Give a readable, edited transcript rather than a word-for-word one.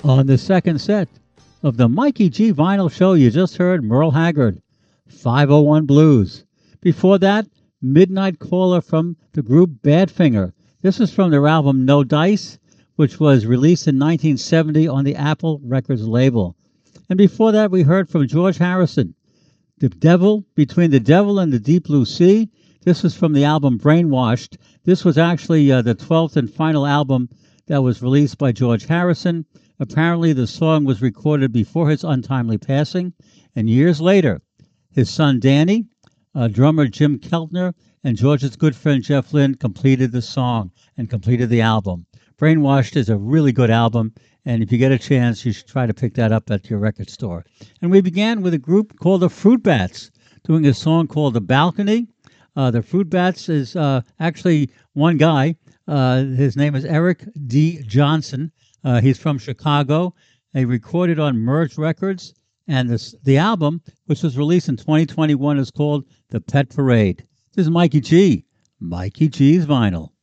On the second set of the Mikey G Vinyl Show, you just heard Merle Haggard, 501 Blues. Before that, Midnight Caller from the group Badfinger. This was from their album No Dice, which was released in 1970 on the Apple Records label. And before that, we heard from George Harrison, The Devil, Between the Devil and the Deep Blue Sea. This was from the album Brainwashed. This was actually the 12th and final album that was released by George Harrison. Apparently, the song was recorded before his untimely passing, and years later, his son Danny, drummer Jim Keltner, and George's good friend Jeff Lynne completed the song and completed the album. Brainwashed is a really good album, and if you get a chance, you should try to pick that up at your record store. And we began with a group called the Fruit Bats, doing a song called The Balcony. The Fruit Bats is actually one guy. His name is Eric D. Johnson. He's from Chicago. They recorded on Merge Records, and the album, which was released in 2021, is called The Pet Parade. This is Mikey G. Mikey G's Vinyl.